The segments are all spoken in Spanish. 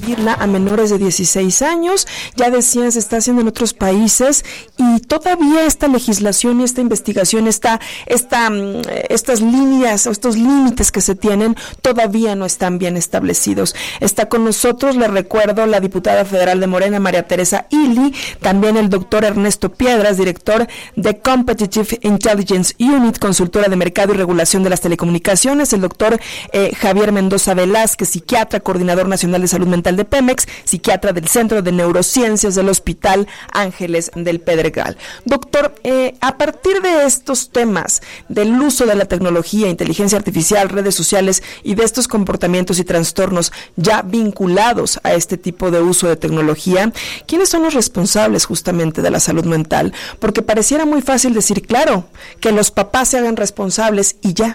restringirla a menores de 16 años. Ya decían, se está haciendo en otros países y todavía esta legislación y esta investigación, estas líneas o estos límites que se tienen todavía no están bien establecidos. Está con nosotros, le recuerdo, la diputada federal de Morena, María Teresa Ili, también el doctor Ernesto Piedras, director de Competitive Intelligence Unit, consultora de mercado y regulación de las telecomunicaciones, el doctor Javier Mendoza Velázquez, psiquiatra, coordinador nacional de salud mental de Pemex, psiquiatra del Centro de Neurociencias del Hospital Ángeles del Pedregal. Doctor, a partir de estos temas del uso de la tecnología, inteligencia artificial, redes sociales y de estos comportamientos y trastornos ya vinculados a este tipo de uso de tecnología, ¿quiénes son los responsables justamente de la salud mental? Porque pareciera muy fácil decir, claro, que los papás se hagan responsables y ya.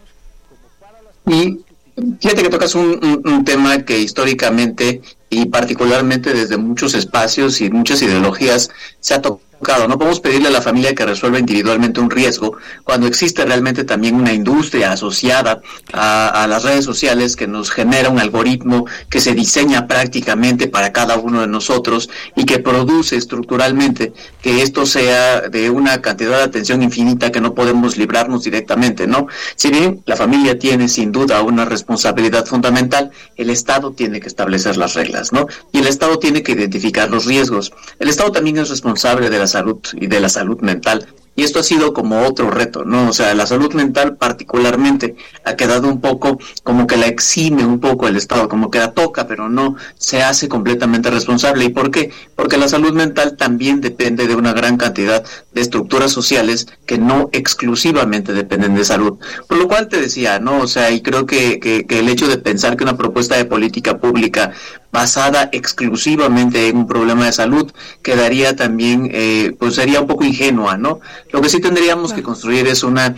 Y fíjate que tocas un tema que históricamente y particularmente desde muchos espacios y muchas ideologías se ha tocado. No podemos pedirle a la familia que resuelva individualmente un riesgo cuando existe realmente también una industria asociada a las redes sociales que nos genera un algoritmo que se diseña prácticamente para cada uno de nosotros y que produce estructuralmente que esto sea de una cantidad de atención infinita que no podemos librarnos directamente, ¿no? Si bien la familia tiene sin duda una responsabilidad fundamental, el Estado tiene que establecer las reglas, ¿no? Y el Estado tiene que identificar los riesgos. El Estado también es responsable de la salud y de la salud mental. Y esto ha sido como otro reto, ¿no? O sea, la salud mental particularmente ha quedado un poco como que la exime un poco el Estado, como que la toca, pero no se hace completamente responsable. ¿Y por qué? Porque la salud mental también depende de una gran cantidad de estructuras sociales que no exclusivamente dependen de salud. Por lo cual te decía, ¿no? O sea, y creo que el hecho de pensar que una propuesta de política pública basada exclusivamente en un problema de salud quedaría también, pues sería un poco ingenua, ¿no? Lo que sí tendríamos que construir es una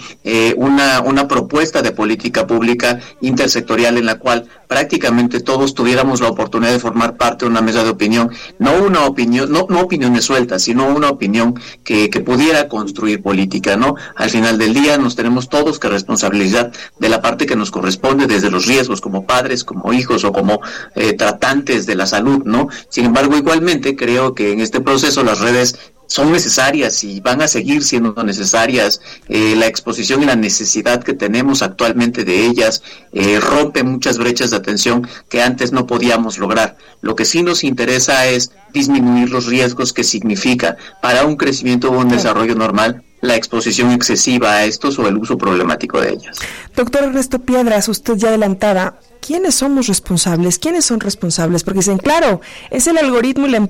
propuesta de política pública intersectorial en la cual prácticamente todos tuviéramos la oportunidad de formar parte de una mesa de opinión, no opiniones sueltas, sino una opinión que pudiera construir política, ¿no? Al final del día nos tenemos todos que responsabilizar de la parte que nos corresponde desde los riesgos como padres, como hijos o como tratantes de la salud, ¿no? Sin embargo, igualmente creo que en este proceso las redes son necesarias y van a seguir siendo necesarias. La exposición y la necesidad que tenemos actualmente de ellas rompe muchas brechas de atención que antes no podíamos lograr. Lo que sí nos interesa es disminuir los riesgos que significa para un crecimiento o un desarrollo normal la exposición excesiva a estos o el uso problemático de ellas. Doctor Ernesto Piedras, usted ya adelantaba, ¿quiénes somos responsables? ¿Quiénes son responsables? Porque dicen, claro, es el algoritmo y la